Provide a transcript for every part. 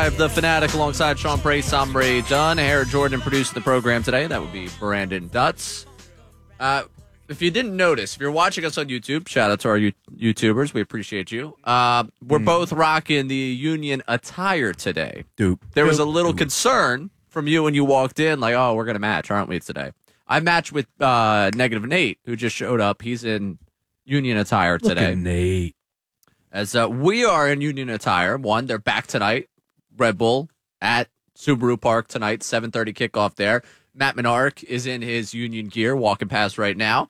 5, The Fanatic, alongside Sean Price, I'm Ray Dunn. Harry Jordan producing the program today. That would be Brandon Dutz. If you didn't notice, if you're watching us on YouTube, shout out to our YouTubers. We appreciate you. We're both rocking the Union attire today. There was a little concern from you when you walked in, like, oh, we're going to match, aren't we, today? I matched with Negative Nate, who just showed up. He's in Union attire today. Look at Nate. As we are in Union attire. One, they're back tonight. Red Bull at Subaru Park tonight, 7:30 kickoff there. Matt Menark is in his Union gear, walking past right now.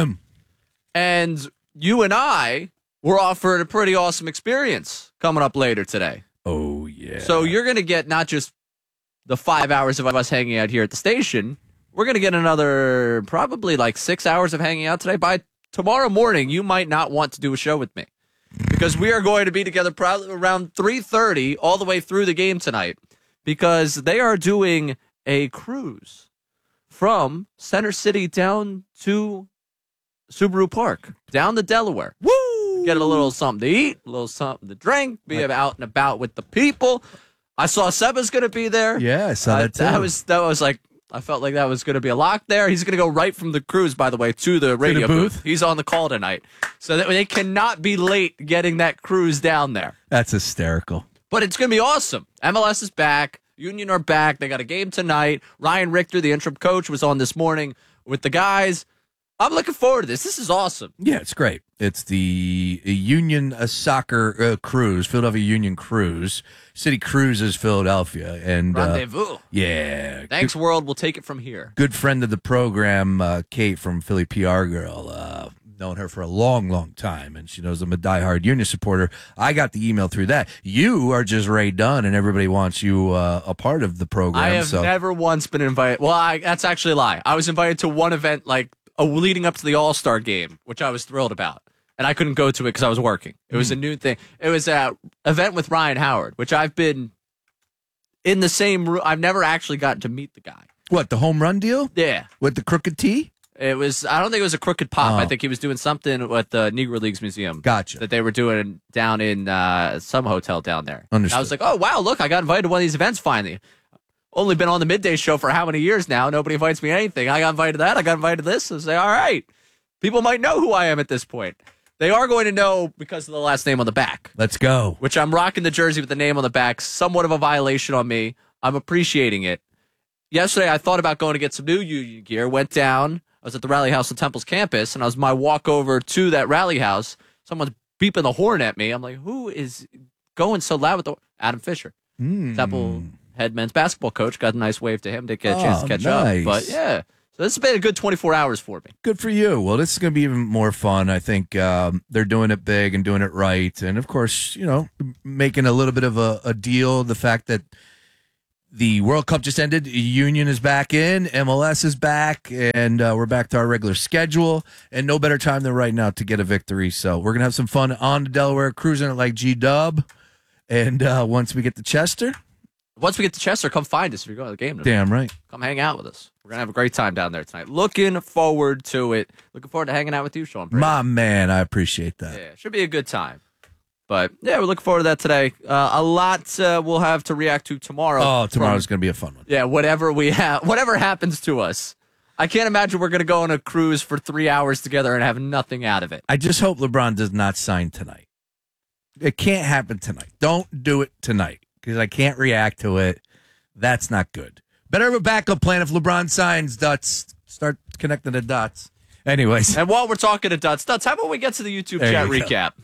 And you and I were offered a pretty awesome experience coming up later today. Oh, yeah. So you're going to get not just the 5 hours of us hanging out here at the station. We're going to get another probably like 6 hours of hanging out today. By tomorrow morning, you might not want to do a show with me because we are going to be together probably around 3:30 all the way through the game tonight because they are doing a cruise from Center City down to Subaru Park, down to Delaware. Woo! Get a little something to eat, a little something to drink, be out and about with the people. I saw Seba's going to be there. Yeah, I saw that too. That was like, I felt like that was going to be a lock there. He's going to go right from the cruise, by the way, to the radio booth. He's on the call tonight. So that they cannot be late getting that cruise down there. That's hysterical. But it's going to be awesome. MLS is back. Union are back. They got a game tonight. Ryan Richter, the interim coach, was on this morning with the guys. I'm looking forward to this. This is awesome. Yeah, it's great. It's the Union soccer cruise, Philadelphia Union Cruise. City Cruises Philadelphia. And Rendezvous. Yeah. Thanks, world. We'll take it from here. Good friend of the program, Kate from Philly PR Girl. Known her for a long, long time, and she knows I'm a diehard Union supporter. I got the email through that. You are just Ray Dunn, and everybody wants you a part of the program. I have never once been invited. Well, that's actually a lie. I was invited to one event like leading up to the All-Star game, which I was thrilled about, and I couldn't go to it because I was working. It was a new thing. It was an event with Ryan Howard, which I've been in the same room. I've never actually gotten to meet the guy. What, the home run deal? Yeah. With the crooked T? It was. I don't think it was a crooked pop. I think he was doing something with the Negro Leagues Museum. Gotcha. That they were doing down in some hotel down there. Understood. I was like, oh, wow, look, I got invited to one of these events finally. Only been on the midday show for how many years now? Nobody invites me to anything. I got invited to that. I got invited to this. I say, all right. People might know who I am at this point. They are going to know because of the last name on the back. Let's go. Which I'm rocking the jersey with the name on the back. Somewhat of a violation on me. I'm appreciating it. Yesterday, I thought about going to get some new Union gear. Went down. I was at the Rally House on Temple's campus, and I was my walk over to that Rally House. Someone's beeping the horn at me. I'm like, who is going so loud with the Adam Fisher. Temple head men's basketball coach. Got a nice wave to him. Didn't get a chance to catch up. But, yeah. So this has been a good 24 hours for me. Good for you. Well, this is going to be even more fun. I think they're doing it big and doing it right. And, of course, you know, making a little bit of a deal. The fact that the World Cup just ended. Union is back in. MLS is back. And we're back to our regular schedule. And no better time than right now to get a victory. So we're going to have some fun on to Delaware, cruising it like G-Dub. And once we get to Chester. Once we get to Chester, come find us if you're going to the game tonight. Damn right. Come hang out with us. We're going to have a great time down there tonight. Looking forward to it. Looking forward to hanging out with you, Sean Brady. My man, I appreciate that. Yeah, should be a good time. But, yeah, we're looking forward to that today. A lot we'll have to react to tomorrow. Oh, tomorrow's going to be a fun one. Yeah, whatever happens to us. I can't imagine we're going to go on a cruise for 3 hours together and have nothing out of it. I just hope LeBron does not sign tonight. It can't happen tonight. Don't do it tonight because I can't react to it. That's not good. Better have a backup plan if LeBron signs. Duts. Start connecting the dots. Anyways. And while we're talking to Duts, how about we get to the YouTube chat recap?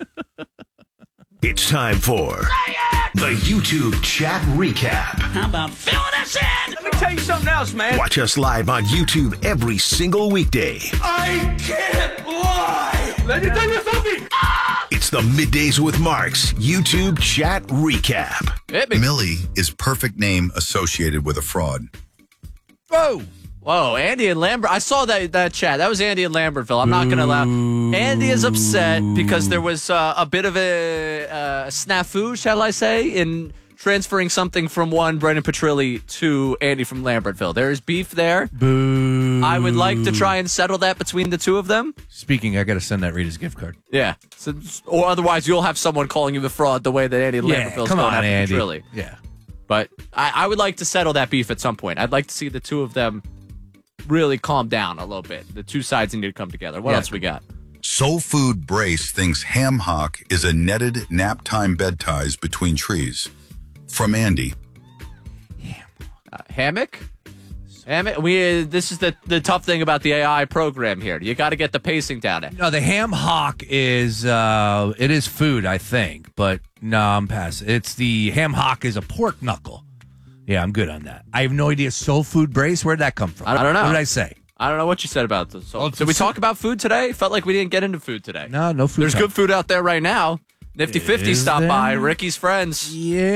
It's time for the YouTube chat recap. How about filling us in? Let me tell you something else, man. Watch us live on YouTube every single weekday. I can't lie. Let me tell you something. It's the Middays with Marks YouTube chat recap. Millie is perfect name associated with a fraud. Whoa, Andy and Lambert. I saw that chat. That was Andy and Lambertville. I'm not going to allow. Andy is upset because there was a bit of a snafu, shall I say, in transferring something from one Brendan Petrilli to Andy from Lambertville. There is beef there. Boo. I would like to try and settle that between the two of them. Speaking, I got to send that Rita's gift card. Yeah. Or otherwise, you'll have someone calling you the fraud the way that Andy Lambertville is come going on, after Andy. Petrilli. Yeah. But I would like to settle that beef at some point. I'd like to see the two of them really calm down a little bit. The two sides need to come together. What else we got? Soul Food Brace thinks ham hock is a netted nap time bed ties between trees. From Andy. Hammock? Hammock? This is the tough thing about the AI program here. You got to get the pacing down. No, the ham hock is it is food, I think, but no, I'm passing. It's the ham hock is a pork knuckle. Yeah, I'm good on that. I have no idea. Soul Food Brace, where'd that come from? I don't know. What did I say? I don't know what you said about this. Did we talk about food today? Felt like we didn't get into food today. No food. There's good food out there right now. Nifty 50 stopped by. Ricky's friends.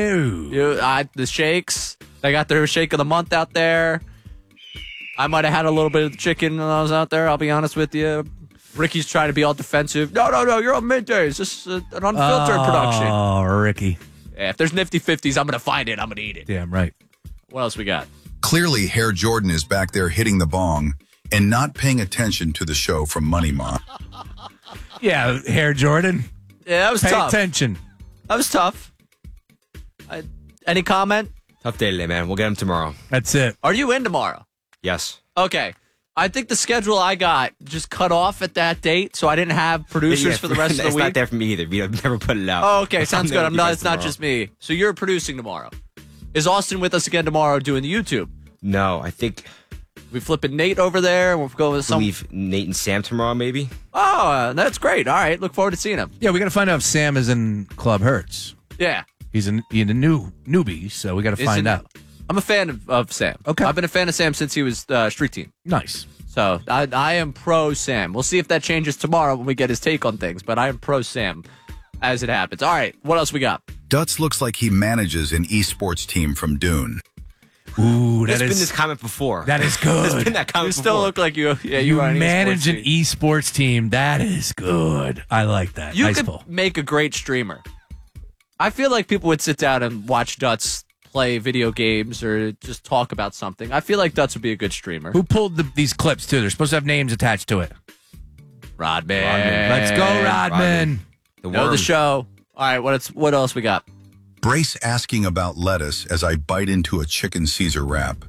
The shakes. They got their shake of the month out there. I might have had a little bit of chicken when I was out there. I'll be honest with you. Ricky's trying to be all defensive. No. You're on middays. This is an unfiltered production. Oh, Ricky. Yeah, if there's Nifty 50s, I'm going to find it. I'm going to eat it. Damn right. What else we got? Clearly, Hair Jordan is back there hitting the bong and not paying attention to the show from Money Mom. Yeah, Hair Jordan. Yeah, that was Pay tough. attention. That was tough. Any comment? Tough day today, man. We'll get him tomorrow. That's it. Are you in tomorrow? Yes. Okay. I think the schedule I got just cut off at that date, so I didn't have producers for the rest of the It's week. not there for me either. We've never put it out. Oh, okay. Sounds I'm there good. with you guys It's not tomorrow. just me. So you're producing tomorrow. Is Austin with us again tomorrow doing the YouTube? No, I think We flipping Nate over there. We'll go with some. believe Nate and Sam tomorrow, maybe. Oh, that's great. All right. Look forward to seeing him. Yeah, we got to find out if Sam is in Club Hertz. Yeah. He's a newbie, so we got to find out. I'm a fan of Sam. Okay. I've been a fan of Sam since he was street team. Nice. So I am pro Sam. We'll see if that changes tomorrow when we get his take on things, but I am pro Sam as it happens. All right. What else we got? Dutz looks like he manages an esports team from Dune. Ooh, There's been this comment before. that is There's been good. that comment You still before. look like you You are an manage an esports esports team. team. That is good. I like that. You nice could pull. make a great streamer. I feel like people would sit down and watch Dutz play video games or just talk about something. I feel like Dutz would be a good streamer. Who pulled these clips too? They're supposed to have names attached to it. Rodman. Let's go, Rodman. The Know the worm. show. All right, what else we got? Brace asking about lettuce as I bite into a chicken Caesar wrap.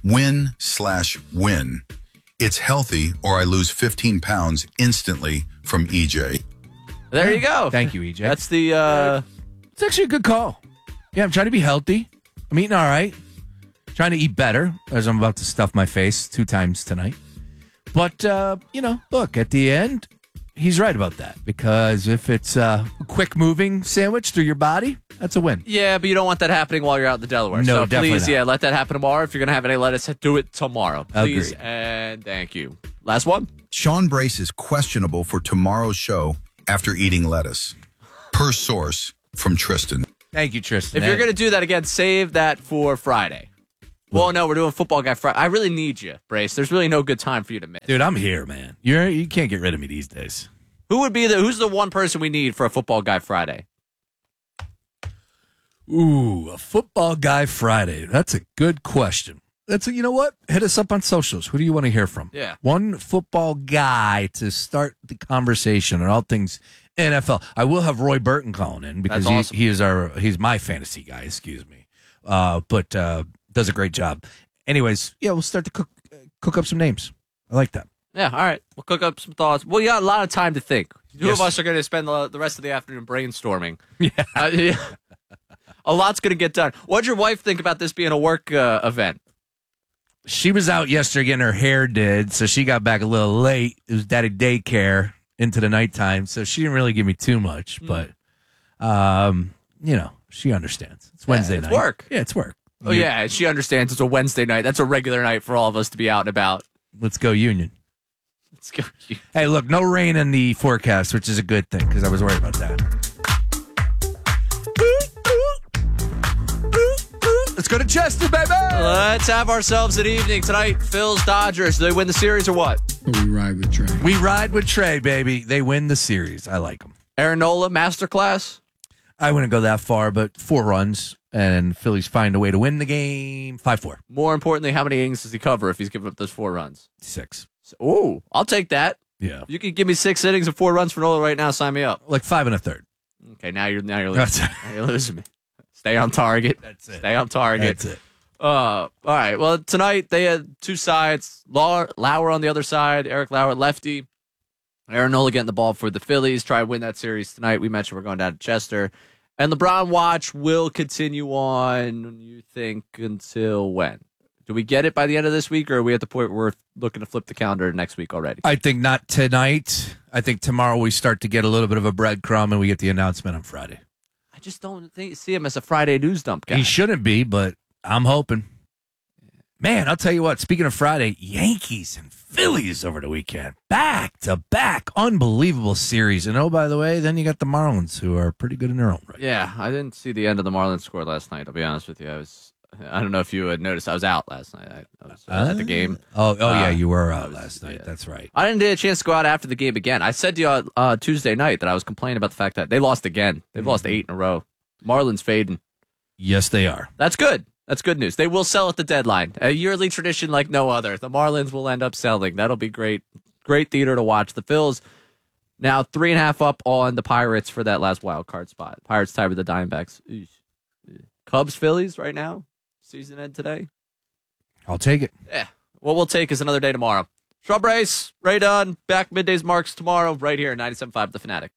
Win/win. It's healthy or I lose 15 pounds instantly from EJ. There you go. Thank you, EJ. That's the It's actually a good call. Yeah, I'm trying to be healthy. I'm eating all right. Trying to eat better, as I'm about to stuff my face 2 times tonight. But, look, at the end, he's right about that. Because if it's a quick-moving sandwich through your body, that's a win. Yeah, but you don't want that happening while you're out in the Delaware. No, so definitely please, not. let that happen tomorrow. If you're gonna have any lettuce, do it tomorrow. Please Agreed. and thank you. Last one. Sean Brace is questionable for tomorrow's show after eating lettuce. Per source from Tristan. Thank you, Tristan. If you're gonna do that again, save that for Friday. Well, no, we're doing Football Guy Friday. I really need you, Brace. There's really no good time for you to miss. Dude, I'm here, man. You can't get rid of me these days. Who's the one person we need for a Football Guy Friday? Ooh, a Football Guy Friday. That's a good question. You know what? Hit us up on socials. Who do you want to hear from? Yeah. One football guy to start the conversation on all things NFL. I will have Roy Burton calling in because That's awesome. he's my fantasy guy, excuse me. But does a great job. Anyways, yeah, we'll start to cook up some names. I like that. Yeah, all right. We'll cook up some thoughts. Well, you got a lot of time to think. Two Yes. of us are going to spend the rest of the afternoon brainstorming. Yeah. A lot's going to get done. What'd your wife think about this being a work event? She was out yesterday getting her hair did, so she got back a little late. It was daddy daycare into the nighttime, so she didn't really give me too much, but she understands. It's Wednesday it's night. work. Yeah, it's work. Oh, yeah, she understands it's a Wednesday night. That's a regular night for all of us to be out and about. Let's go Union. Let's go. Hey, look, no rain in the forecast, which is a good thing because I was worried about that. Let's go to Chester, baby. Let's have ourselves an evening tonight. Phil's Dodgers. Do they win the series or what? We ride with Trey. We ride with Trey, baby. They win the series. I like them. Aaron Nola, masterclass. I wouldn't go that far, but 4 runs, and Phillies find a way to win the game. 5-4. More importantly, how many innings does he cover if he's giving up those 4 runs? 6. Oh, I'll take that. Yeah. You can give me 6 innings and 4 runs for Nola right now. Sign me up. Like 5 1/3. Okay, now you're losing. Now you're losing me. Stay on target. That's it. Stay on target. That's it. All right. Well, tonight they had two sides. Lauer on the other side. Eric Lauer, lefty. Aaron Nola getting the ball for the Phillies. Try to win that series tonight. We mentioned we're going down to Chester. And LeBron watch will continue on, you think, until when? Do we get it by the end of this week, or are we at the point where we're looking to flip the calendar next week already? I think not tonight. I think tomorrow we start to get a little bit of a breadcrumb and we get the announcement on Friday. I just don't see him as a Friday news dump guy. He shouldn't be, but I'm hoping. Man, I'll tell you what, speaking of Friday, Yankees and Phillies over the weekend. Back to back. Unbelievable series. And oh, by the way, then you got the Marlins, who are pretty good in their own right. Yeah, I didn't see the end of the Marlins score last night, I'll be honest with you. I don't know if you had noticed, I was out last night. I was at the game. Yeah, you were out last night. Yeah. That's right. I didn't get a chance to go out after the game again. I said to you Tuesday night that I was complaining about the fact that they lost again. They've lost 8 in a row. Marlins fading. Yes, they are. That's good. That's good news. They will sell at the deadline. A yearly tradition like no other. The Marlins will end up selling. That'll be great. Great theater to watch. The Phils now 3.5 up on the Pirates for that last wild card spot. Pirates tied with the Diamondbacks. Cubs, Phillies right now. Season end today. I'll take it. Yeah. What we'll take is another day tomorrow. Shrub Race, Ray Dunn, back middays marks tomorrow right here at 97.5 The Fanatic.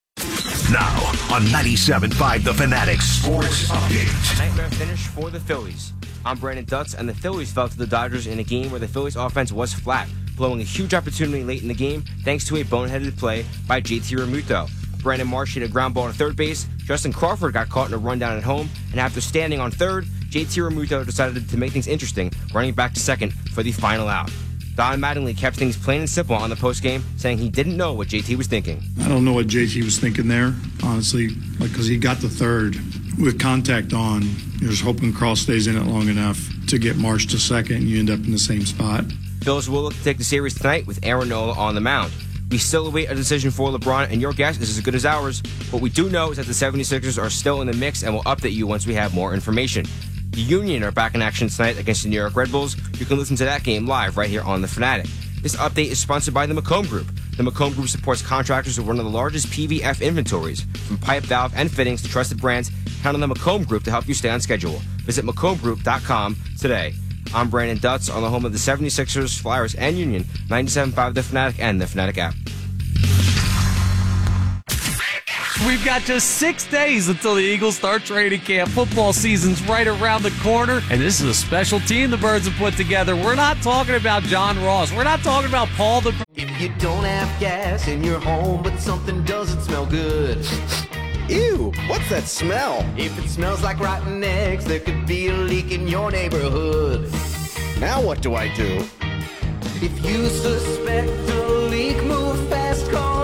Now on 97.5 The Fanatic Sports Update. Nightmare finish for the Phillies. I'm Brandon Dutz, and the Phillies fell to the Dodgers in a game where the Phillies offense was flat, blowing a huge opportunity late in the game thanks to a boneheaded play by JT Realmuto. Brandon Marsh hit a ground ball to third base. Justin Crawford got caught in a rundown at home, and after standing on third, JT Realmuto decided to make things interesting, running back to second for the final out. Don Mattingly kept things plain and simple on the postgame, saying he didn't know what JT was thinking. I don't know what JT was thinking there, honestly, because he got the third with contact on. You're just hoping Cross stays in it long enough to get Marsh to second, and you end up in the same spot. Phillies will look to take the series tonight with Aaron Nola on the mound. We still await a decision for LeBron, and your guess is as good as ours. What we do know is that the 76ers are still in the mix, and we'll update you once we have more information. The Union are back in action tonight against the New York Red Bulls. You can listen to that game live right here on The Fanatic. This update is sponsored by the McComb Group. The McComb Group supports contractors with one of the largest PVF inventories. From pipe, valve, and fittings to trusted brands, count on the McComb Group to help you stay on schedule. Visit McCombGroup.com today. I'm Brandon Dutz on the home of the 76ers, Flyers, and Union, 97.5 The Fanatic and The Fanatic app. We've got just 6 days until the Eagles start training camp. Football season's right around the corner, and this is a special team the Birds have put together. We're not talking about John Ross. We're not talking about Paul the... If you don't have gas in your home, but something doesn't smell good. Ew, what's that smell? If it smells like rotten eggs, there could be a leak in your neighborhood. Now what do I do? If you suspect a leak, move fast, call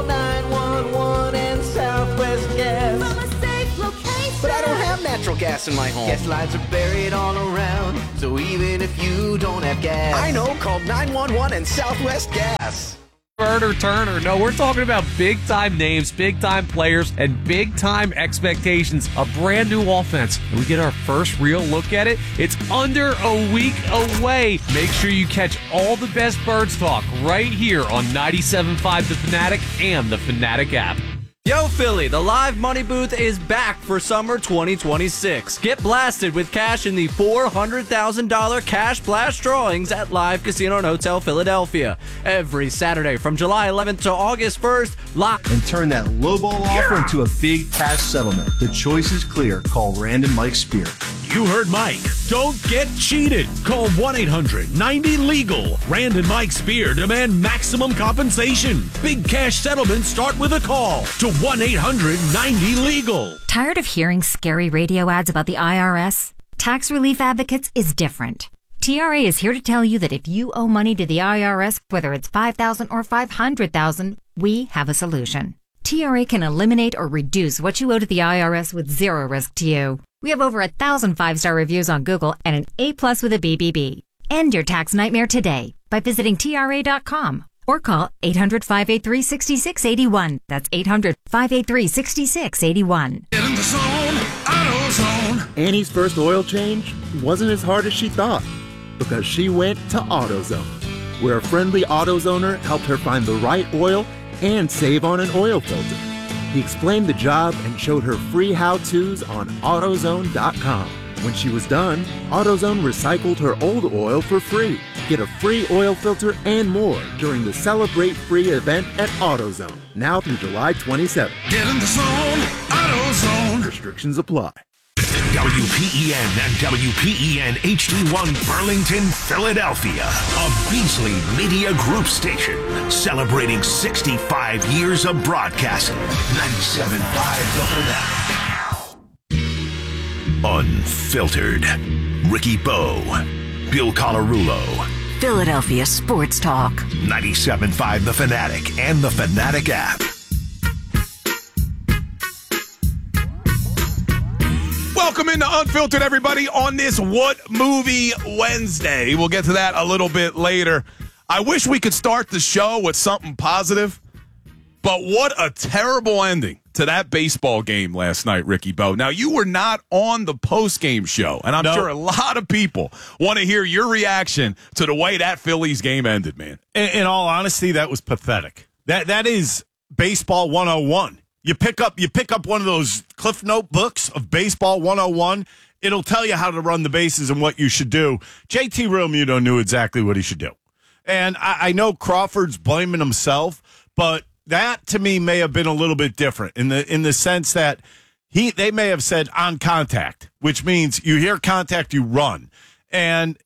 911 and Southwest Gas. From a safe location. But I don't have natural gas in my home. Gas lines are buried all around, so even if you don't have gas. I know, call 911 and Southwest Gas. Turner Turner. No, we're talking about big-time names, big-time players, and big-time expectations. A brand new offense. And we get our first real look at it. It's under a week away. Make sure you catch all the best Birds talk right here on 97.5 The Fanatic and the Fanatic app. Yo, Philly, the live money booth is back for summer 2026. Get blasted with cash in the $400,000 cash blast drawings at Live Casino and Hotel Philadelphia. Every Saturday from July 11th to August 1st, lock and turn that lowball offer into a big cash settlement. The choice is clear. Call Rand and Mike Spear. You heard Mike. Don't get cheated. Call 1-800-90-LEGAL. Rand and Mike Spear demand maximum compensation. Big cash settlements start with a call to 1-800-90-LEGAL. Tired of hearing scary radio ads about the IRS? Tax Relief Advocates is different. TRA is here to tell you that if you owe money to the IRS, whether it's $5,000 or $500,000, we have a solution. TRA can eliminate or reduce what you owe to the IRS with zero risk to you. We have over 1,000 5-star reviews on Google and an A+ with a BBB. End your tax nightmare today by visiting TRA.com or call 800-583-6681. That's 800-583-6681. Get in the zone, AutoZone. Annie's first oil change wasn't as hard as she thought because she went to AutoZone, where a friendly AutoZoner helped her find the right oil and save on an oil filter. He explained the job and showed her free how-tos on AutoZone.com. When she was done, AutoZone recycled her old oil for free. Get a free oil filter and more during the Celebrate Free event at AutoZone, now through July 27th. Get in the zone, AutoZone. Restrictions apply. WPEN and WPEN HD1 Burlington, Philadelphia. A Beasley Media Group station celebrating 65 years of broadcasting. 97.5 The Fanatic. Unfiltered. Ricky Bowe, Bill Colarulo. Philadelphia Sports Talk. 97.5 The Fanatic and the Fanatic app. Welcome into Unfiltered, everybody, on this What Movie Wednesday. We'll get to that a little bit later. I wish we could start the show with something positive, but what a terrible ending to that baseball game last night, Ricky Bowe. Now, you were not on the post-game show, and I'm sure a lot of people want to hear your reaction to the way that Phillies game ended, man. In all honesty, that was pathetic. That is baseball 101. You pick up one of those Cliff Note books of Baseball 101. It'll tell you how to run the bases and what you should do. JT Realmuto knew exactly what he should do. And I know Crawford's blaming himself, but that to me may have been a little bit different in the sense that they may have said on contact, which means you hear contact, you run. And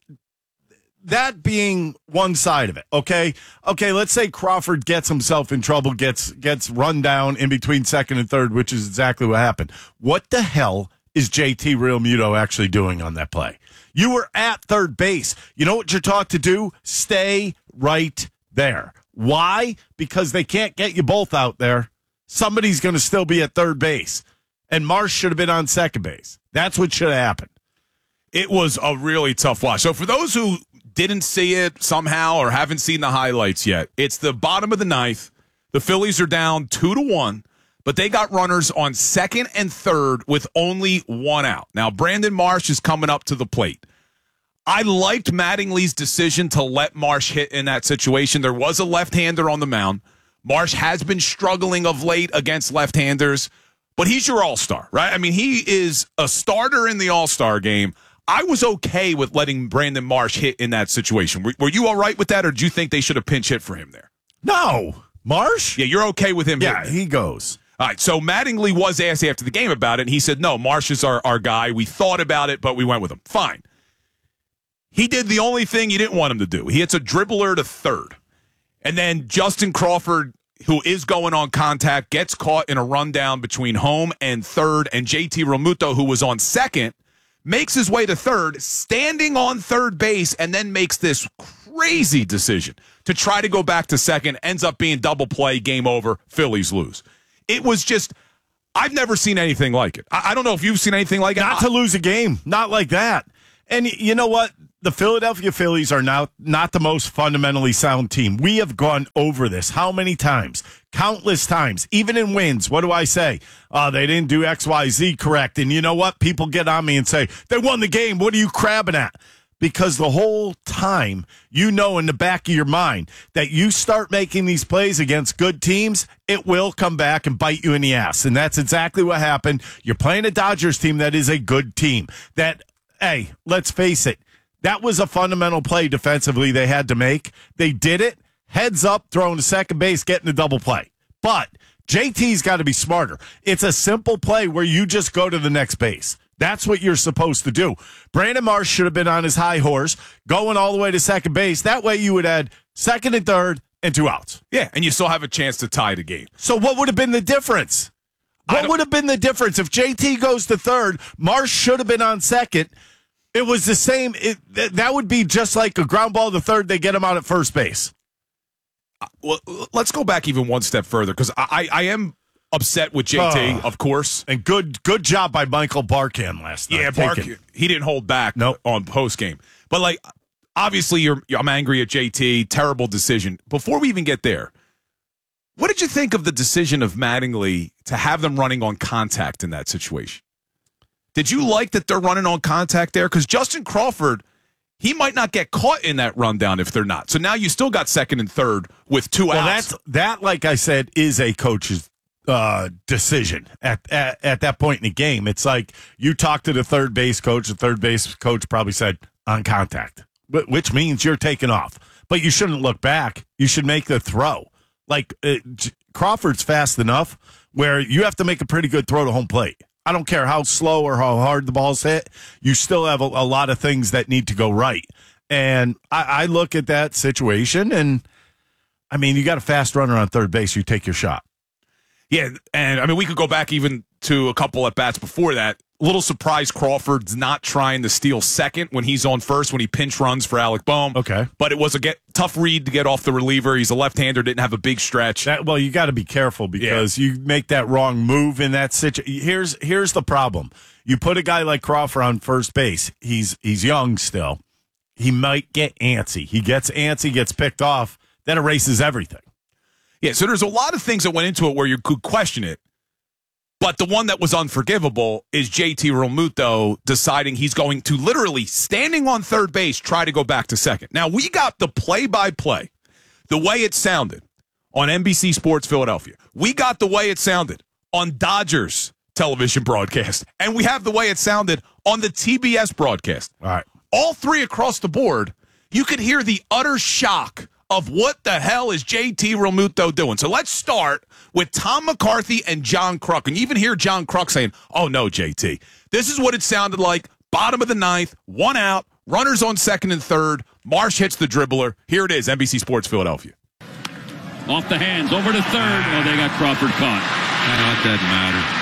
that being one side of it, okay, let's say Crawford gets himself in trouble, gets run down in between second and third, which is exactly what happened. What the hell is JT Realmuto actually doing on that play? You were at third base. You know what you're taught to do? Stay right there. Why? Because they can't get you both out there. Somebody's going to still be at third base. And Marsh should have been on second base. That's what should have happened. It was a really tough watch. So for those who didn't see it somehow or haven't seen the highlights yet, it's the bottom of the ninth. The Phillies are down 2-1, but they got runners on second and third with only one out. Now, Brandon Marsh is coming up to the plate. I liked Mattingly's decision to let Marsh hit in that situation. There was a left-hander on the mound. Marsh has been struggling of late against left-handers, but he's your all-star, right? I mean, he is a starter in the all-star game. I was okay with letting Brandon Marsh hit in that situation. Were you all right with that, or do you think they should have pinch hit for him there? No. Marsh? Yeah, you're okay with him Yeah, hitting. he goes. All right, so Mattingly was asked after the game about it, and he said, no, Marsh is our guy. We thought about it, but we went with him. Fine. He did the only thing you didn't want him to do. He hits a dribbler to third. And then Justin Crawford, who is going on contact, gets caught in a rundown between home and third, and JT Realmuto, who was on second, makes his way to third, standing on third base, and then makes this crazy decision to try to go back to second, ends up being double play, game over, Phillies lose. It was just, I've never seen anything like it. I don't know if you've seen anything like it. Not to lose a game. Not like that. And you know what? The Philadelphia Phillies are now not the most fundamentally sound team. We have gone over this how many times? Countless times. Even in wins, what do I say? They didn't do X, Y, Z correct. And you know what? People get on me and say, they won the game. What are you crabbing at? Because the whole time, you know in the back of your mind that you start making these plays against good teams, it will come back and bite you in the ass. And that's exactly what happened. You're playing a Dodgers team that is a good team. That, hey, let's face it, that was a fundamental play defensively they had to make. They did it. Heads up, throwing to second base, getting the double play. But JT's got to be smarter. It's a simple play where you just go to the next base. That's what you're supposed to do. Brandon Marsh should have been on his high horse, going all the way to second base. That way you would add second and third and 2 outs. Yeah, and you still have a chance to tie the game. So what would have been the difference? What would have been the difference? If JT goes to third, Marsh should have been on second. It was the same. That would be just like a ground ball to third. They get him out at first base. Well, let's go back even one step further, because I am upset with JT, of course. And good job by Michael Barkan last night. Yeah, Barkan, he didn't hold back on postgame. But, like, obviously I'm angry at JT. Terrible decision. Before we even get there, what did you think of the decision of Mattingly to have them running on contact in that situation? Did you like that they're running on contact there? Because Justin Crawford, he might not get caught in that rundown if they're not. So now you still got second and third with 2 outs. That, like I said, is a coach's decision at that point in the game. It's like you talk to the third base coach. The third base coach probably said on contact, which means you're taking off. But you shouldn't look back. You should make the throw. Like Crawford's fast enough where you have to make a pretty good throw to home plate. I don't care how slow or how hard the ball's hit. You still have a lot of things that need to go right. And I look at that situation, and I mean, you got a fast runner on third base. You take your shot. Yeah, and I mean, we could go back even to a couple at bats before that. Little surprise Crawford's not trying to steal second when he's on first, when he pinch runs for Alec Boehm. Okay. But it was a tough read to get off the reliever. He's a left-hander, didn't have a big stretch. Well, you got to be careful because you make that wrong move in that situation. Here's the problem. You put a guy like Crawford on first base. He's young still. He might get antsy. He gets antsy, gets picked off. That erases everything. Yeah, so there's a lot of things that went into it where you could question it. But the one that was unforgivable is JT Realmuto deciding he's going to literally, standing on third base, try to go back to second. Now, we got the play-by-play, the way it sounded on NBC Sports Philadelphia. We got the way it sounded on Dodgers television broadcast. And we have the way it sounded on the TBS broadcast. All right. All three across the board, you could hear the utter shock of what the hell is JT Realmuto doing. So let's start with Tom McCarthy and John Kruk. And you even hear John Kruk saying, oh, no, JT. This is what it sounded like. Bottom of the ninth, 1 out, runners on second and third. Marsh hits the dribbler. Here it is, NBC Sports Philadelphia. Off the hands, over to third. Oh, they got Crawford caught. It doesn't matter.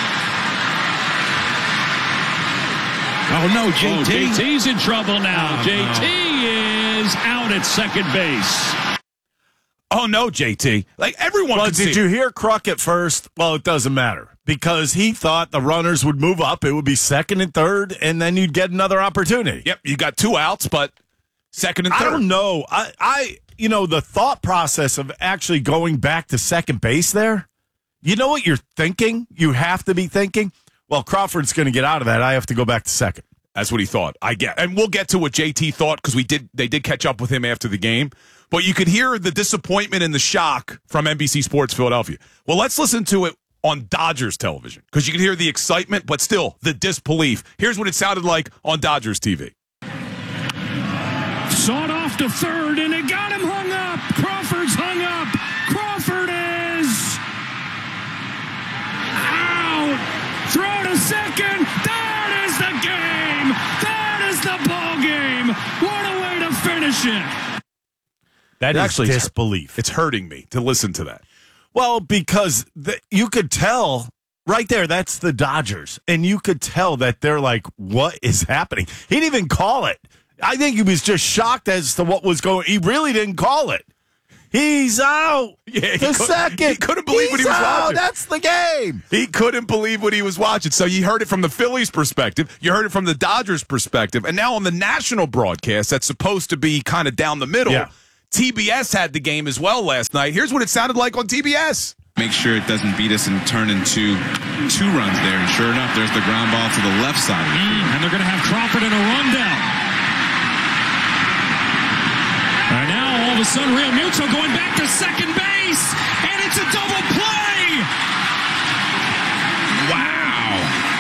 Oh, no, JT. Oh, JT's in trouble now. JT is out at second base. Oh, no, JT. Like, everyone could see did you hear Kruk at first? Well, it doesn't matter because he thought the runners would move up. It would be second and third, and then you'd get another opportunity. Yep, you got 2 outs, but second and third. I don't know. You know, the thought process of actually going back to second base there, you know what you're thinking? You have to be thinking, well, Crawford's going to get out of that. I have to go back to second. That's what he thought. I get, and we'll get to what JT thought because they did catch up with him after the game. But you could hear the disappointment and the shock from NBC Sports Philadelphia. Well, let's listen to it on Dodgers television because you could hear the excitement, but still the disbelief. Here's what it sounded like on Dodgers TV. Sawed off to third, and it got him hung up. Crawford's hung up. Crawford is out. Throw to second. That is the game. That is the ball game. What a way to finish it. That is actually disbelief. It's hurting me to listen to that. Well, because you could tell right there, that's the Dodgers. And you could tell that they're like, what is happening? He didn't even call it. I think he was just shocked as to what was going. He really didn't call it. He's out. Yeah, second. He couldn't believe what he was watching. That's the game. He couldn't believe what he was watching. So you heard it from the Phillies' perspective. You heard it from the Dodgers' perspective. And now on the national broadcast, that's supposed to be kind of down the middle. Yeah. TBS had the game as well last night. Here's what it sounded like on TBS. Make sure it doesn't beat us and turn into 2 runs there. And sure enough, there's the ground ball to the left side of the field. And they're going to have Crawford in a rundown. All right, now all of a sudden, Realmuto going back to second base, and it's a double play. Wow.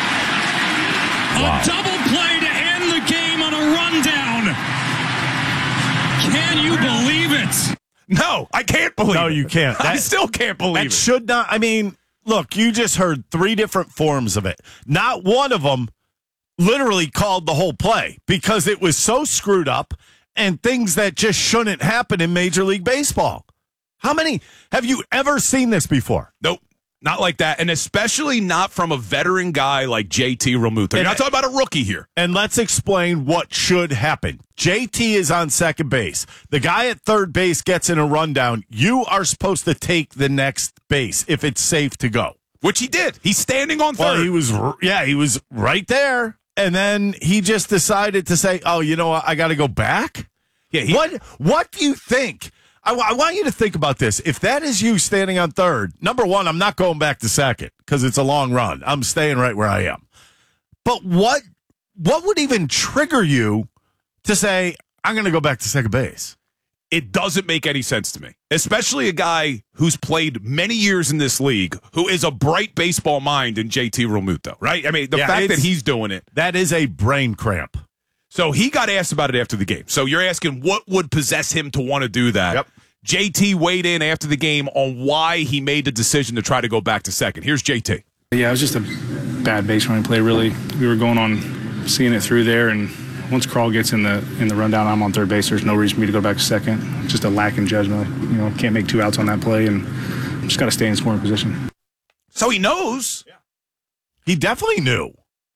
A double play to end the game on a rundown. Can you believe it? No, I can't believe it. No, you can't. I still can't believe it. That should not. I mean, look, you just heard 3 different forms of it. Not one of them literally called the whole play because it was so screwed up and things that just shouldn't happen in Major League Baseball. How many have you ever seen this before? Nope. Not like that, and especially not from a veteran guy like JT Realmuto. You're not talking about a rookie here. And let's explain what should happen. JT is on second base. The guy at third base gets in a rundown. You are supposed to take the next base if it's safe to go. Which he did. He's standing on third. Well, he was right there. And then he just decided to say, oh, you know what? I got to go back. Yeah. What do you think? I want you to think about this. If that is you standing on third, number one, I'm not going back to second because it's a long run. I'm staying right where I am. But what would even trigger you to say, I'm going to go back to second base? It doesn't make any sense to me, especially a guy who's played many years in this league, who is a bright baseball mind in JT Realmuto, right? I mean, the fact that he's doing it. That is a brain cramp. So he got asked about it after the game. So you're asking what would possess him to want to do that. Yep. JT weighed in after the game on why he made the decision to try to go back to second. Here's JT. Yeah, it was just a bad base running play, really. We were going on, seeing it through there, and once Krall gets in the rundown, I'm on third base. There's no reason for me to go back to second. Just a lack in judgment. You know, can't make 2 outs on that play, and just got to stay in scoring position. So he knows. Yeah. He definitely knew.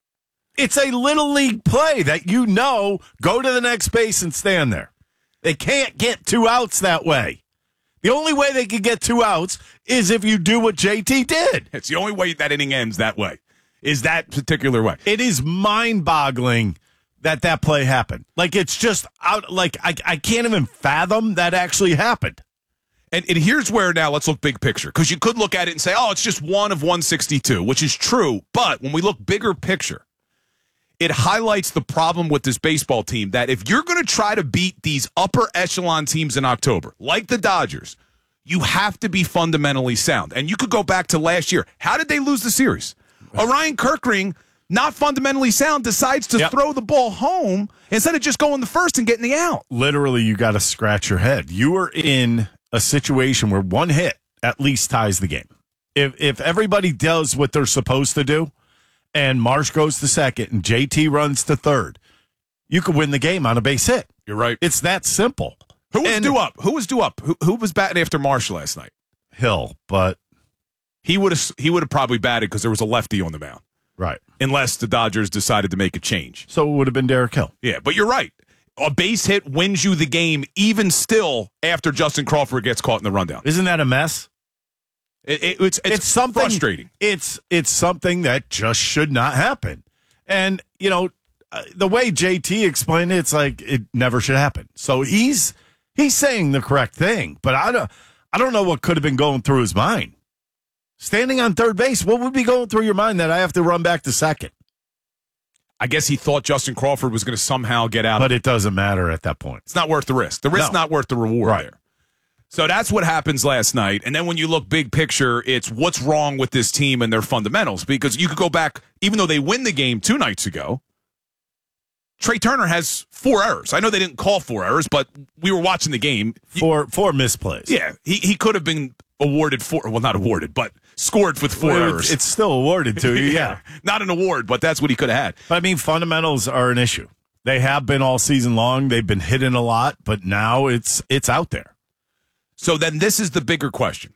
It's a little league play that you know, go to the next base and stand there. They can't get 2 outs that way. The only way they can get 2 outs is if you do what JT did. It's the only way that inning ends that way, is that particular way. It is mind-boggling that play happened. Like, it's just out. Like, I can't even fathom that actually happened. And here's where now let's look big picture, because you could look at it and say, oh, it's just 1 of 162, which is true. But when we look bigger picture, it highlights the problem with this baseball team, that if you're going to try to beat these upper echelon teams in October, like the Dodgers, you have to be fundamentally sound. And you could go back to last year. How did they lose the series? Orion Kirkring, not fundamentally sound, decides to throw the ball home instead of just going the first and getting the out. Literally, you got to scratch your head. You are in a situation where 1 hit at least ties the game. If everybody does what they're supposed to do, and Marsh goes to second and JT runs to third, you could win the game on a base hit. You're right. It's that simple. Who was due up? Who was batting after Marsh last night? Hill, but he would have probably batted because there was a lefty on the mound. Right. Unless the Dodgers decided to make a change. So it would have been Derek Hill. Yeah, but you're right. A base hit wins you the game, even still after Justin Crawford gets caught in the rundown. Isn't that a mess? It's something frustrating. It's something that just should not happen. And, you know, the way JT explained it, it's like it never should happen. So he's saying the correct thing, but I don't know what could have been going through his mind. Standing on third base, what would be going through your mind that I have to run back to second? I guess he thought Justin Crawford was going to somehow get out. But it doesn't matter at that point. It's not worth the risk. The risk's not worth the reward there. So that's what happens last night. And then when you look big picture, it's what's wrong with this team and their fundamentals. Because you could go back, even though they win the game 2 nights ago, Trey Turner has 4 errors. I know they didn't call 4 errors, but we were watching the game. 4 misplays. Yeah, he could have been awarded 4, well, not awarded, but scored with 4 errors. It's still awarded to you, yeah. Not an award, but that's what he could have had. But I mean, fundamentals are an issue. They have been all season long. They've been hitting a lot, but now it's out there. So then this is the bigger question.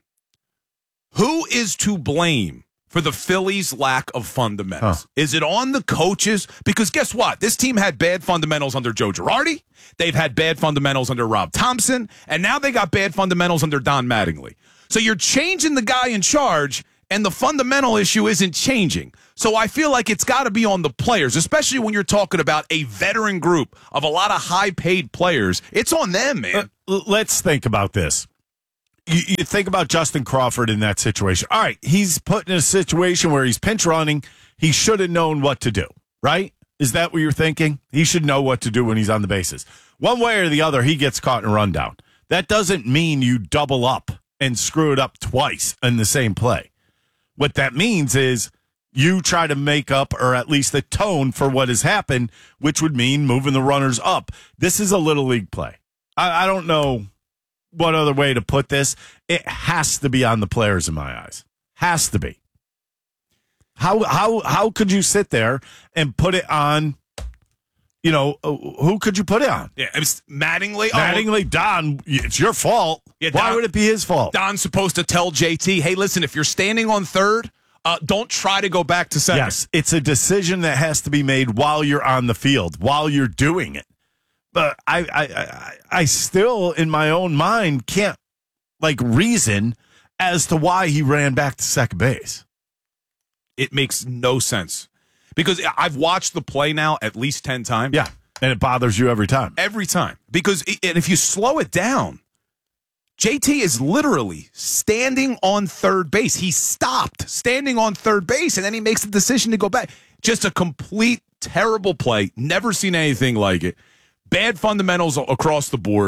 Who is to blame for the Phillies' lack of fundamentals? Is it on the coaches? Because guess what? This team had bad fundamentals under Joe Girardi. They've had bad fundamentals under Rob Thompson. And now they got bad fundamentals under Don Mattingly. So you're changing the guy in charge, and the fundamental issue isn't changing. So I feel like it's got to be on the players, especially when you're talking about a veteran group of a lot of high-paid players. It's on them, man. Let's think about this. You think about Justin Crawford in that situation. All right, he's put in a situation where he's pinch running. He should have known what to do, right? Is that what you're thinking? He should know what to do when he's on the bases. One way or the other, he gets caught in a rundown. That doesn't mean you double up and screw it up twice in the same play. What that means is you try to make up or at least atone for what has happened, which would mean moving the runners up. This is a little league play. I don't know what other way to put this. It has to be on the players in my eyes. Has to be. How could you sit there and put it on, you know, who could you put it on? Yeah, it was Mattingly. Mattingly, Don, it's your fault. Yeah, why would it be his fault? Don's supposed to tell JT, hey, listen, if you're standing on third, don't try to go back to second. Yes, it's a decision that has to be made while you're on the field, while you're doing it. But I still, in my own mind, can't, reason as to why he ran back to second base. It makes no sense. Because I've watched the play now at least 10 times. Yeah, and it bothers you every time. Every time. Because and if you slow it down, JT is literally standing on third base. He stopped standing on third base, and then he makes the decision to go back. Just a complete terrible play. Never seen anything like it. Bad fundamentals across the board.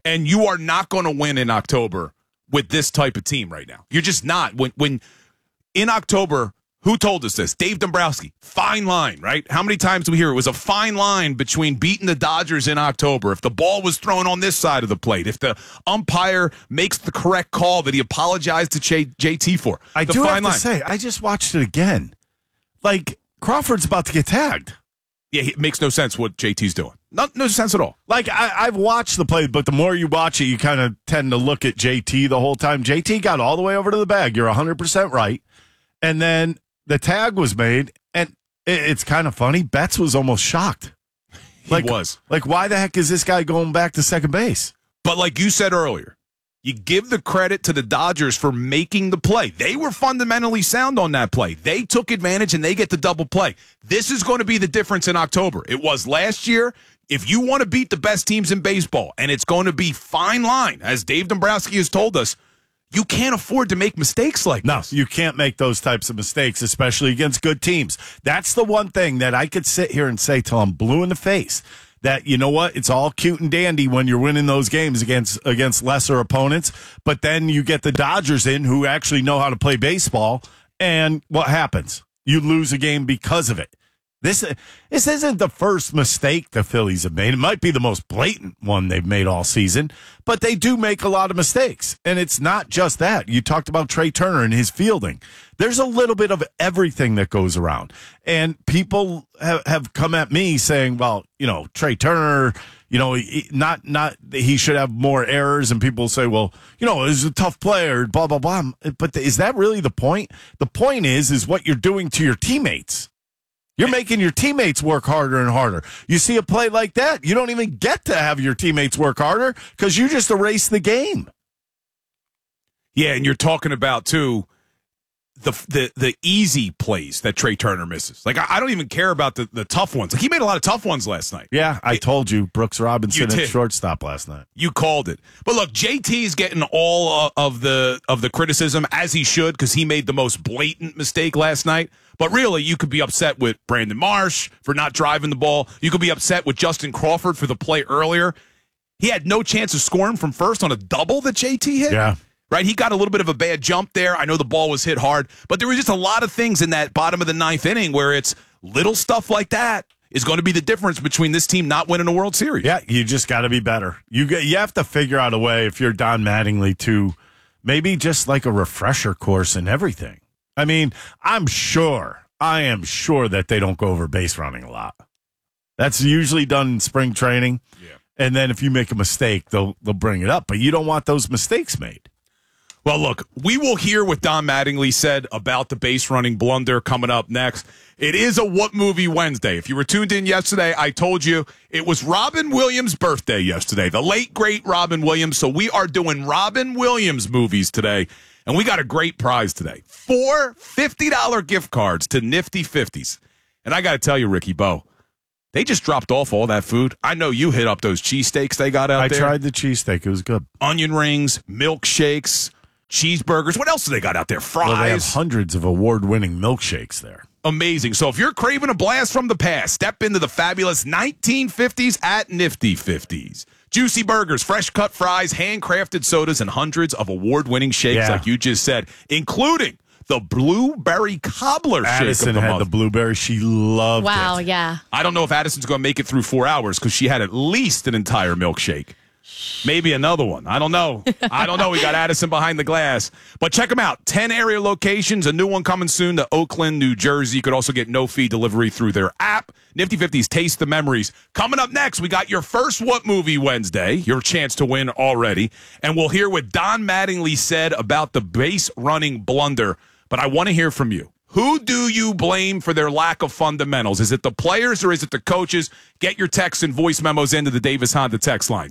And you are not going to win in October with this type of team right now. You're just not. When in October, who told us this? Dave Dombrowski. Fine line, right? How many times do we hear it was a fine line between beating the Dodgers in October? If the ball was thrown on this side of the plate, if the umpire makes the correct call that he apologized to JT for. I do have to say, I just watched it again. Like, Crawford's about to get tagged. Yeah, it makes no sense what JT's doing. No sense at all. Like, I've watched the play, but the more you watch it, you kind of tend to look at JT the whole time. JT got all the way over to the bag. You're 100% right. And then the tag was made, and it's kind of funny. Betts was almost shocked. He was. Like, why the heck is this guy going back to second base? But like you said earlier, you give the credit to the Dodgers for making the play. They were fundamentally sound on that play. They took advantage, and they get the double play. This is going to be the difference in October. It was last year. If you want to beat the best teams in baseball, and it's going to be fine line, as Dave Dombrowski has told us, you can't afford to make mistakes like this. No, you can't make those types of mistakes, especially against good teams. That's the one thing that I could sit here and say till I'm blue in the face, that, you know what, it's all cute and dandy when you're winning those games against lesser opponents, but then you get the Dodgers in who actually know how to play baseball, and what happens? You lose a game because of it. This isn't the first mistake the Phillies have made. It might be the most blatant one they've made all season, but they do make a lot of mistakes. And it's not just that. You talked about Trey Turner and his fielding. There's a little bit of everything that goes around. And people have come at me saying, well, you know, Trey Turner, you know, he should have more errors. And people say, well, you know, he's a tough player, blah, blah, blah. But is that really the point? The point is what you're doing to your teammates. You're making your teammates work harder and harder. You see a play like that, you don't even get to have your teammates work harder because you just erase the game. Yeah, and you're talking about, too, the easy plays that Trey Turner misses. Like, I don't even care about the tough ones. Like, he made a lot of tough ones last night. Yeah, I told you, Brooks Robinson at shortstop last night. You called it. But look, JT's getting all of the criticism, as he should, because he made the most blatant mistake last night. But really, you could be upset with Brandon Marsh for not driving the ball. You could be upset with Justin Crawford for the play earlier. He had no chance of scoring from first on a double that JT hit. Yeah. Right? He got a little bit of a bad jump there. I know the ball was hit hard, but there was just a lot of things in that bottom of the ninth inning where it's little stuff like that is going to be the difference between this team not winning a World Series. Yeah, you just got to be better. You have to figure out a way, if you're Don Mattingly, to maybe just like a refresher course and everything. I mean, I am sure that they don't go over base running a lot. That's usually done in spring training. Yeah. And then if you make a mistake, they'll bring it up. But you don't want those mistakes made. Well, look, we will hear what Don Mattingly said about the base running blunder coming up next. It is a What Movie Wednesday. If you were tuned in yesterday, I told you it was Robin Williams' birthday yesterday, the late, great Robin Williams. So we are doing Robin Williams movies today. And we got a great prize today. 4 $50 gift cards to Nifty 50s. And I got to tell you, Ricky Bo, they just dropped off all that food. I know you hit up those cheesesteaks they got out there. I tried the cheesesteak. It was good. Onion rings, milkshakes, cheeseburgers. What else do they got out there? Fries. Well, they have hundreds of award-winning milkshakes there. Amazing. So if you're craving a blast from the past, step into the fabulous 1950s at Nifty 50s. Juicy burgers, fresh cut fries, handcrafted sodas, and hundreds of award-winning shakes, like you just said, including the blueberry cobbler shake. Addison had the blueberry. She loved it. Wow, yeah. I don't know if Addison's going to make it through 4 hours because she had at least an entire milkshake. Maybe another one. I don't know. We got Addison behind the glass. But check them out. 10 area locations. A new one coming soon to Oakland, New Jersey. You could also get no-fee delivery through their app. Nifty 50s, taste the memories. Coming up next, we got your first What Movie Wednesday. Your chance to win already. And we'll hear what Don Mattingly said about the base running blunder. But I want to hear from you. Who do you blame for their lack of fundamentals? Is it the players or is it the coaches? Get your texts and voice memos into the Davis Honda text line.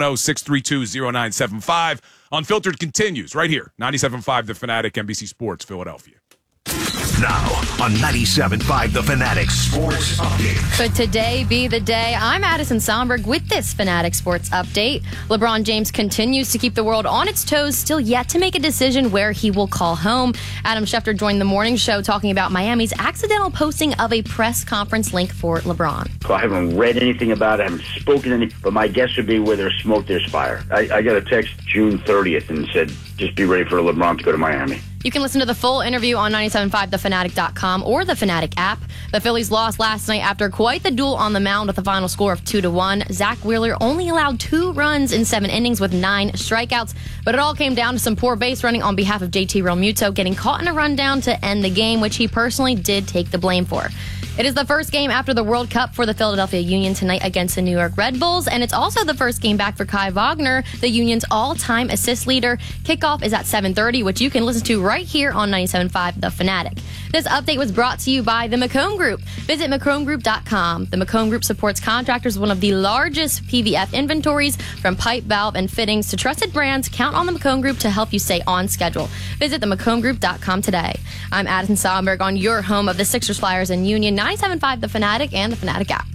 610-632-0975. Unfiltered continues right here. 97.5 The Fanatic, NBC Sports, Philadelphia. Now on 97.5 The Fanatic Sports Update. Could today be the day? I'm Addison Somberg with this Fanatic Sports Update. LeBron James continues to keep the world on its toes, still yet to make a decision where he will call home. Adam Schefter joined the morning show talking about Miami's accidental posting of a press conference link for LeBron. I haven't read anything about it, I haven't spoken anything, but my guess would be where there's smoke, there's fire. I got a text June 30th and said, just be ready for LeBron to go to Miami. You can listen to the full interview on 975thefanatic.com or the Fanatic app. The Phillies lost last night after quite the duel on the mound with a final score of 2-1. Zach Wheeler only allowed 2 runs in 7 innings with 9 strikeouts, but it all came down to some poor base running on behalf of JT Realmuto getting caught in a rundown to end the game, which he personally did take the blame for. It is the first game after the World Cup for the Philadelphia Union tonight against the New York Red Bulls, and it's also the first game back for Kai Wagner, the Union's all-time assist leader. Kickoff is at 7:30, which you can listen to right here on 97.5 The Fanatic. This update was brought to you by the McComb Group. Visit McCombGroup.com. The McComb Group supports contractors with one of the largest PVF inventories, from pipe, valve, and fittings to trusted brands. Count on the McComb Group to help you stay on schedule. Visit themccombgroup.com today. I'm Addison Somberg on your home of the Sixers, Flyers, and Union, 97.5 The Fanatic and the Fanatic app.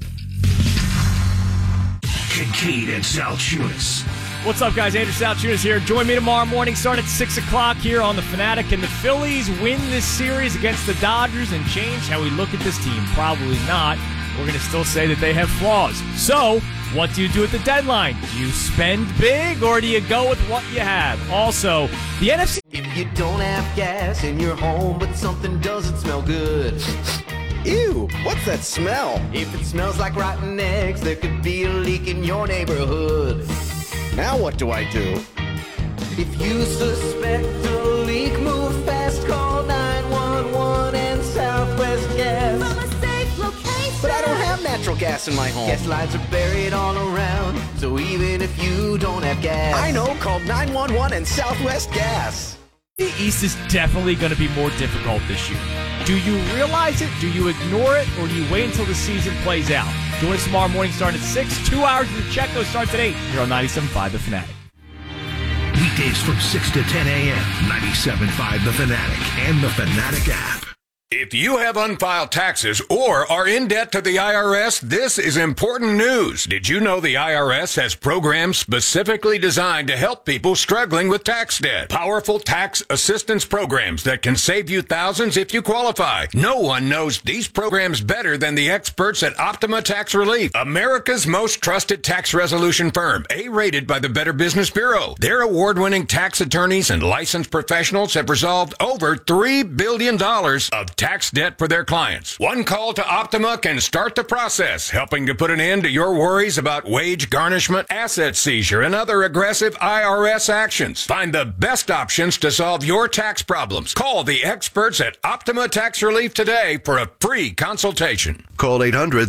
Kincaid and Salchunas. What's up, guys? Andrew Salchunas here. Join me tomorrow morning, starting at 6 o'clock here on The Fanatic. And the Phillies win this series against the Dodgers and change how we look at this team? Probably not. We're going to still say that they have flaws. So, what do you do at the deadline? Do you spend big, or do you go with what you have? Also, the NFC... If you don't have gas in your home, but something doesn't smell good. Ew, what's that smell? If it smells like rotten eggs, there could be a leak in your neighborhood. Now what do I do? If you suspect a leak, move fast, call 911 and Southwest Gas. From a safe location. But I don't have natural gas in my home. Gas lines are buried all around, so even if you don't have gas. I know, call 911 and Southwest Gas. The East is definitely going to be more difficult this year. Do you realize it? Do you ignore it? Or do you wait until the season plays out? Join us tomorrow morning starting at 6. 2 hours of the Checo starts at 8 here on 97.5 The Fanatic. Weekdays from 6 to 10 a.m. 97.5 The Fanatic and the Fanatic app. If you have unfiled taxes or are in debt to the IRS, this is important news. Did you know the IRS has programs specifically designed to help people struggling with tax debt? Powerful tax assistance programs that can save you thousands if you qualify. No one knows these programs better than the experts at Optima Tax Relief, America's most trusted tax resolution firm, A-rated by the Better Business Bureau. Their award-winning tax attorneys and licensed professionals have resolved over $3 billion of tax debt for their clients. One call to Optima can start the process, helping to put an end to your worries about wage garnishment, asset seizure, and other aggressive IRS actions. Find the best options to solve your tax problems. Call the experts at Optima Tax Relief today for a free consultation. Call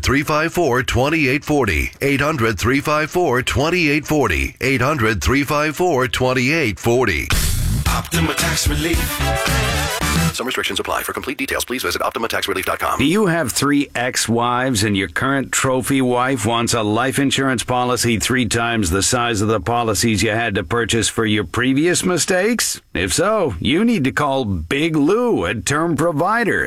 800-354-2840. 800-354-2840. 800-354-2840. Optima Tax Relief. Some restrictions apply. For complete details, please visit OptimaTaxRelief.com. Do you have 3 ex-wives and your current trophy wife wants a life insurance policy 3 times the size of the policies you had to purchase for your previous mistakes? If so, you need to call Big Lou at Term Provider,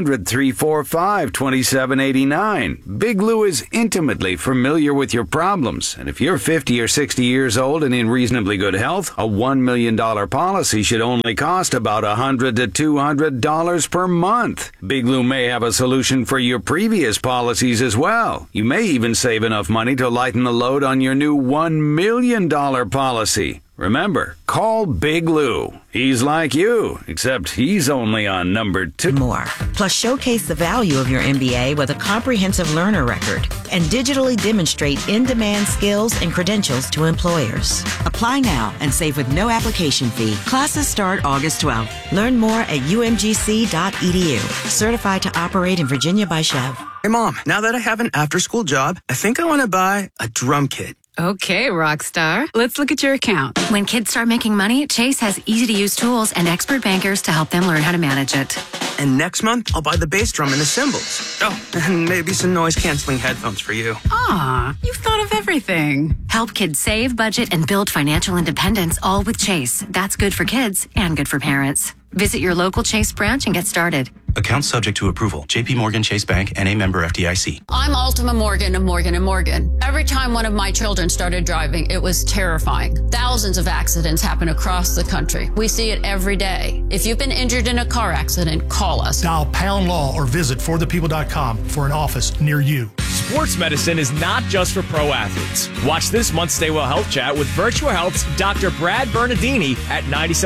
800-345-2789. Big Lou is intimately familiar with your problems, and if you're 50 or 60 years old and in reasonably good health, a $1 million policy should only cost about $100 to $200 per month. Big Lou may have a solution for your previous policies as well. You may even save enough money to lighten the load on your new $1 million policy. Remember, call Big Lou. He's like you, except he's only on number 2. More. Plus, showcase the value of your MBA with a comprehensive learner record and digitally demonstrate in-demand skills and credentials to employers. Apply now and save with no application fee. Classes start August 12th. Learn more at umgc.edu. Certified to operate in Virginia by Chev. Hey, Mom, now that I have an after-school job, I think I want to buy a drum kit. Okay, Rockstar. Let's look at your account. When kids start making money, Chase has easy-to-use tools and expert bankers to help them learn how to manage it. And next month, I'll buy the bass drum and the cymbals. Oh, and maybe some noise-canceling headphones for you. Aw, you've thought of everything. Help kids save, budget, and build financial independence, all with Chase. That's good for kids and good for parents. Visit your local Chase branch and get started. Account subject to approval. JP Morgan Chase Bank and a member FDIC. I'm Ultima Morgan of Morgan & Morgan. Every time one of my children started driving, it was terrifying. Thousands of accidents happen across the country. We see it every day. If you've been injured in a car accident, call us. Dial Pound Law or visit forthepeople.com for an office near you. Sports medicine is not just for pro athletes. Watch this month's Stay Well Health Chat with Virtua Health's Dr. Brad Bernardini at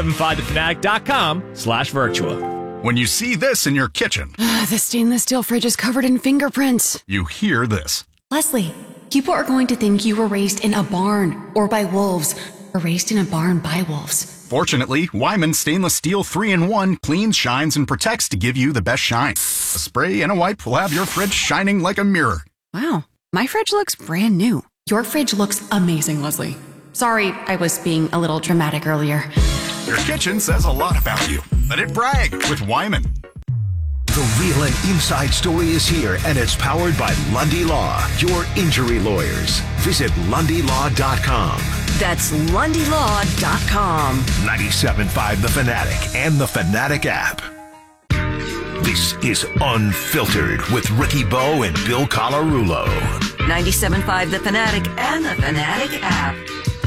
975thefanatic.com/Virtua. When you see this in your kitchen, The stainless steel fridge is covered in fingerprints. you hear this. Leslie, people are going to think you were raised in a barn or by wolves or raised in a barn by wolves. Fortunately, Wyman Stainless Steel 3-in-1 cleans, shines, and protects to give you the best shine. A spray and a wipe will have your fridge shining like a mirror. Wow, my fridge looks brand new. Your fridge looks amazing, Leslie. Sorry, I was being a little dramatic earlier. Your kitchen says a lot about you. Let it brag with Wyman. The real and inside story is here, and it's powered by Lundy Law, your injury lawyers. Visit LundyLaw.com. That's LundyLaw.com. 97.5 The Fanatic and the Fanatic app. This is Unfiltered with Ricky Bo and Bill Colarulo. 97.5 The Fanatic and the Fanatic app.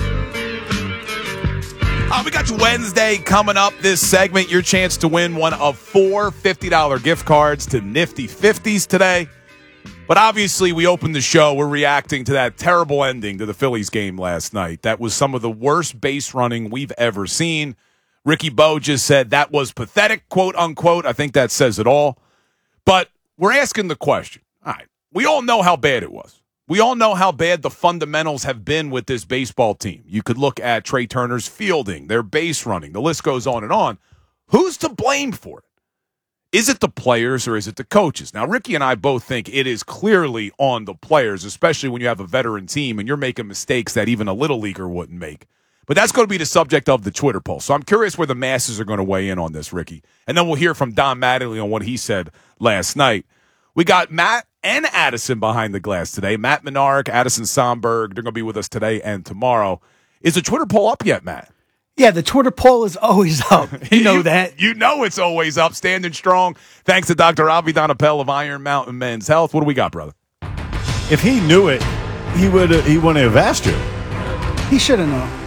We got you Wednesday coming up. This segment, your chance to win one of 4 $50 gift cards to Nifty 50s today. But obviously, we opened the show. We're reacting to that terrible ending to the Phillies game last night. That was some of the worst base running we've ever seen. Ricky Bo just said that was pathetic, quote unquote. I think that says it all. But we're asking the question. All right, we all know how bad it was. We all know how bad the fundamentals have been with this baseball team. You could look at Trey Turner's fielding, their base running. The list goes on and on. Who's to blame for it? Is it the players or is it the coaches? Now, Ricky and I both think it is clearly on the players, especially when you have a veteran team and you're making mistakes that even a little leaguer wouldn't make. But that's going to be the subject of the Twitter poll. So I'm curious where the masses are going to weigh in on this, Ricky. And then we'll hear from Don Mattingly on what he said last night. We got Matt and Addison behind the glass today. Matt Menard, Addison Somberg, they're going to be with us today and tomorrow. Is the Twitter poll up yet, Matt? Yeah, the Twitter poll is always up. You know that. You know it's always up, standing strong. Thanks to Dr. Avi Donapel of Iron Mountain Men's Health. What do we got, brother? If he knew it, he wouldn't have asked you. He should have known.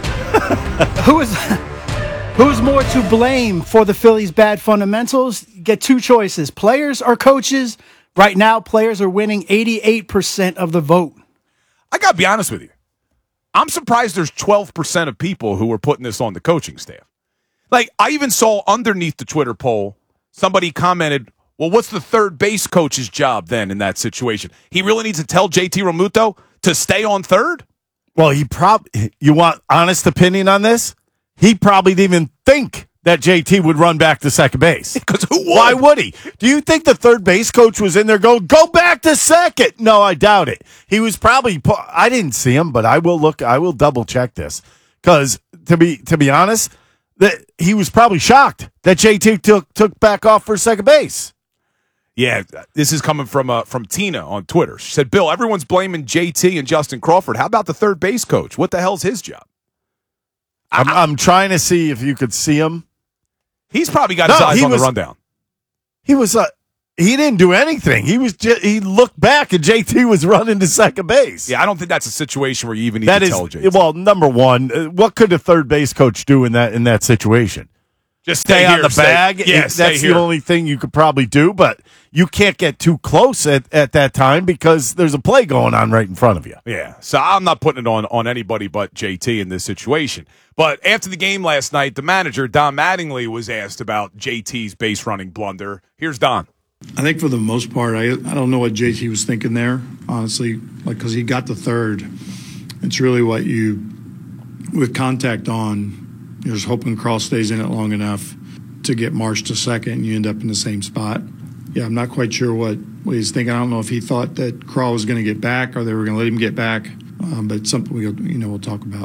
Who's more to blame for the Phillies' bad fundamentals? You get two choices, players or coaches. Right now, players are winning 88% of the vote. I got to be honest with you. I'm surprised there's 12% of people who are putting this on the coaching staff. Like, I even saw underneath the Twitter poll, somebody commented, well, what's the third base coach's job then in that situation? He really needs to tell JT Realmuto to stay on third? Well, you want honest opinion on this? He probably didn't even think that JT would run back to second base. Because who would? Why would he? Do you think the third base coach was in there going, go back to second? No, I doubt it. He was probably, I didn't see him, but I will double check this. Because to be honest, that he was probably shocked that JT took back off for second base. Yeah, this is coming from Tina on Twitter. She said, Bill, everyone's blaming JT and Justin Crawford. How about the third base coach? What the hell's his job? I'm trying to see if you could see him. He's probably got his eyes on the rundown. He was he didn't do anything. He looked back and JT was running to second base. Yeah, I don't think that's a situation where you even need to tell JT. Well, number one, what could a third base coach do in that situation? Just stay on here, the bag. Yeah, that's the only thing you could probably do, but you can't get too close at that time because there's a play going on right in front of you. Yeah, so I'm not putting it on anybody but JT in this situation. But after the game last night, the manager, Don Mattingly, was asked about JT's base running blunder. Here's Don. I think for the most part, I don't know what JT was thinking there, honestly, because he got the third. It's really what with contact on, you're just hoping Crawl stays in it long enough to get Marsh to second, and you end up in the same spot. Yeah, I'm not quite sure what he's thinking. I don't know if he thought that Crawl was going to get back or they were going to let him get back, but it's something we'll talk about.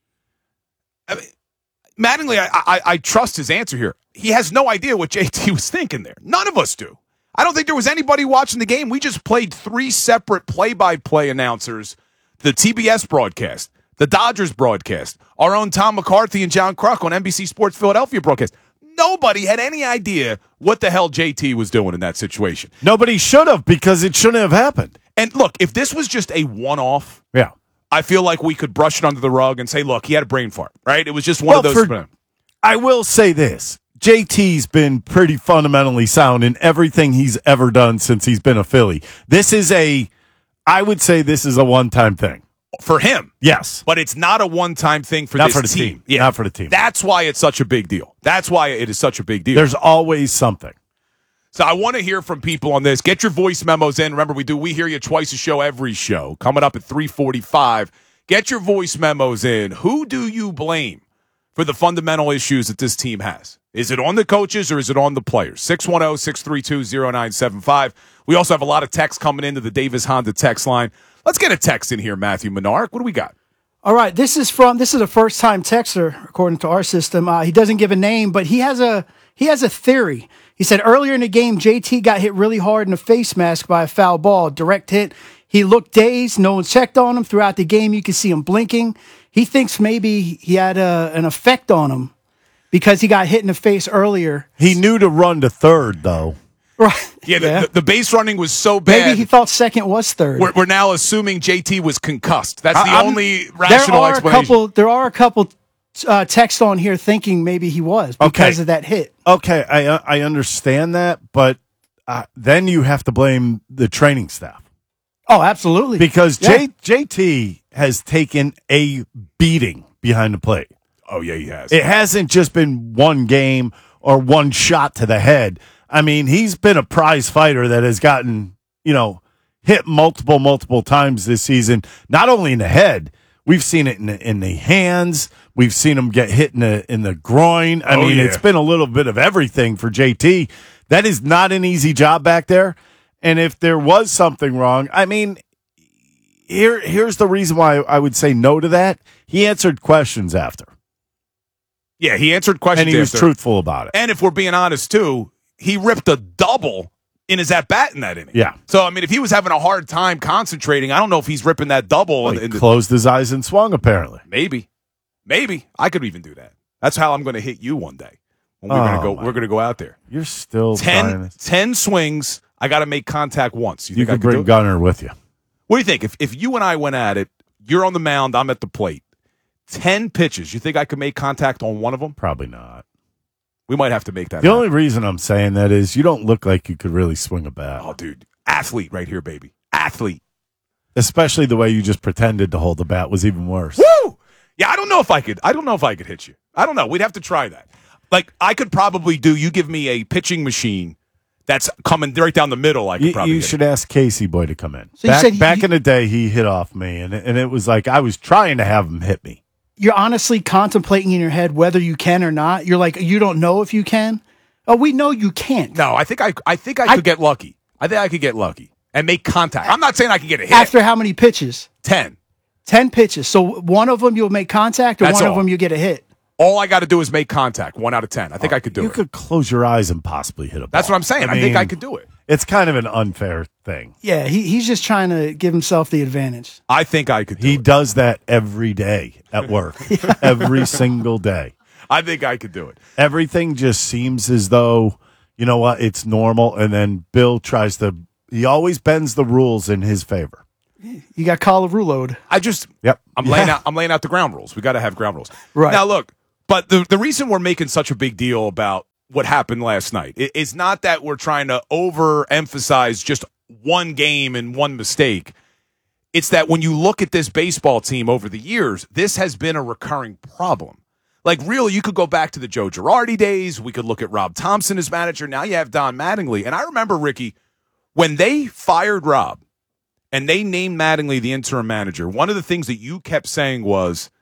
I mean, Mattingly, I trust his answer here. He has no idea what JT was thinking there. None of us do. I don't think there was anybody watching the game. We just played 3 separate play-by-play announcers, the TBS broadcast, the Dodgers broadcast, our own Tom McCarthy and John Kruk on NBC Sports Philadelphia broadcast. nobody had any idea what the hell JT was doing in that situation. Nobody should have, because it shouldn't have happened. And look, if this was just a one-off, yeah, I feel like we could brush it under the rug and say, look, he had a brain fart, right? It was just one of those. I will say this. JT's been pretty fundamentally sound in everything he's ever done since he's been a Philly. I would say this is a one-time thing. For him. Yes. But it's not a one-time thing for not this for the team. Yeah. Not for the team. That's why it's such a big deal. That's why it is such a big deal. There's always something. So I want to hear from people on this. Get your voice memos in. Remember, we hear you twice a show, every show. Coming up at 3:45. Get your voice memos in. Who do you blame for the fundamental issues that this team has? Is it on the coaches or is it on the players? 610-632-0975. We also have a lot of texts coming into the Davis Honda text line. Let's get a text in here, Matthew Menard. What do we got? All right, this is a first-time texter, according to our system. He doesn't give a name, but he has a theory. He said earlier in the game, JT got hit really hard in the face mask by a foul ball, direct hit. He looked dazed. No one checked on him throughout the game. You could see him blinking. He thinks maybe he had an effect on him because he got hit in the face earlier. He knew to run to third, though. Right. Yeah, the base running was so bad. Maybe he thought second was third. We're now assuming JT was concussed. That's the only rational explanation. There are a couple texts on here thinking maybe he was because of that hit. Okay, I understand that, but then you have to blame the training staff. Oh, absolutely. Because JT has taken a beating behind the plate. Oh, yeah, he has. It hasn't just been one game or one shot to the head. I mean, he's been a prize fighter that has gotten, hit multiple times this season, not only in the head. We've seen it in the hands. We've seen him get hit in the groin. I mean, it's been a little bit of everything for JT. That is not an easy job back there. And if there was something wrong, I mean, here's the reason why I would say no to that. He answered questions after. Yeah, he answered questions after. And he was truthful about it. And if we're being honest, too, he ripped a double in his at-bat in that inning. Yeah. So, I mean, if he was having a hard time concentrating, I don't know if he's ripping that double. Well, he closed his eyes and swung, apparently. Maybe. I could even do that. That's how I'm going to hit you one day. When we're going to go out there. You're still 10 swings. I got to make contact once. You could bring Gunner with you. What do you think? If you and I went at it, you're on the mound, I'm at the plate. 10 pitches. You think I could make contact on one of them? Probably not. We might have to make that. The only reason I'm saying that is you don't look like you could really swing a bat. Oh, dude. Athlete right here, baby. Athlete. Especially the way you just pretended to hold the bat was even worse. Woo! Yeah, I don't know if I could hit you. I don't know. We'd have to try that. Like, I could probably you give me a pitching machine that's coming right down the middle. I could probably You should ask Casey Boy to come in. So back in the day, he hit off me, and it was like I was trying to have him hit me. You're honestly contemplating in your head whether you can or not. You're like, you don't know if you can. Oh, we know you can't. No, I think I could get lucky. I think I could get lucky and make contact. I'm not saying I could get a hit. After how many pitches? 10. 10 pitches. So one of them you'll make contact, or That's one all. of them you get a hit. All I got to do is make contact. 1 out of 10. I think I could do it. You could close your eyes and possibly hit a ball. That's what I'm saying. I think I could do it. It's kind of an unfair thing. Yeah, he's just trying to give himself the advantage. I think I could do it. He does that every day at work. Every single day. I think I could do it. Everything just seems as though, you know what, it's normal, and then Bill he always bends the rules in his favor. You got Call of Ruload. I'm laying out the ground rules. We got to have ground rules. Right. Now look, but the reason we're making such a big deal about what happened last night is not that we're trying to overemphasize just one game and one mistake. It's that when you look at this baseball team over the years, this has been a recurring problem. Like, really, you could go back to the Joe Girardi days. We could look at Rob Thompson as manager. Now you have Don Mattingly. And I remember, Ricky, when they fired Rob and they named Mattingly the interim manager, one of the things that you kept saying was,